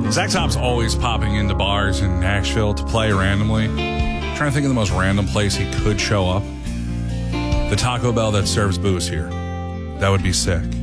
Zach Top's always popping into bars in Nashville to play randomly. I'm trying to think of the most random place he could show up. The Taco Bell that serves booze here. That would be sick.